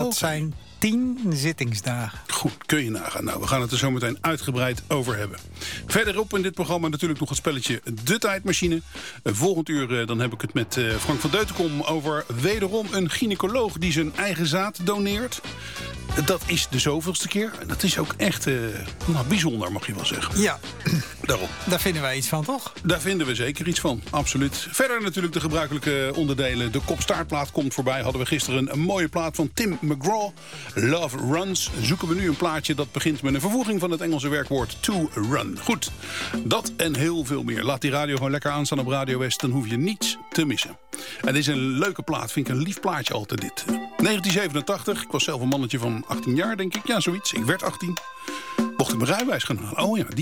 Dat zijn 10 zittingsdagen. Goed, kun je nagaan. Nou, we gaan het er zo meteen uitgebreid over hebben. Verderop in dit programma natuurlijk nog het spelletje De Tijdmachine. Volgend uur dan heb ik het met Frank van Deutenkom over wederom een gynaecoloog die zijn eigen zaad doneert. Dat is de zoveelste keer. En dat is ook echt bijzonder, mag je wel zeggen. Ja, daarom. Daar vinden wij iets van, toch? Daar vinden we zeker iets van, absoluut. Verder natuurlijk de gebruikelijke onderdelen. De kop-staartplaat komt voorbij. Hadden we gisteren een mooie plaat van Tim McGraw. Love Runs. Zoeken we nu een plaatje dat begint met een vervoeging van het Engelse werkwoord to run. Goed, dat en heel veel meer. Laat die radio gewoon lekker aanstaan op Radio West. Dan hoef je niets te missen. En dit is een leuke plaat. Vind ik een lief plaatje altijd dit. 1987. Ik was zelf een mannetje van 18 jaar, denk ik. Ja, zoiets. Ik werd 18. Mocht ik mijn rijbewijs gaan halen. Oh ja, die